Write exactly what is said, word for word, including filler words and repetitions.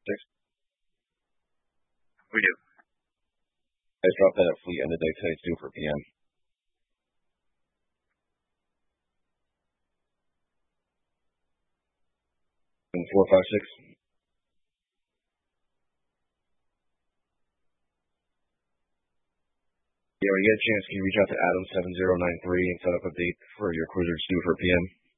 six? We do. Guys, drop that at fleet end of day tonight due for P M. And four five six. Yeah, when you get a chance, can you reach out to Adam seven zero nine three and set up a date for your cruisers due for P M?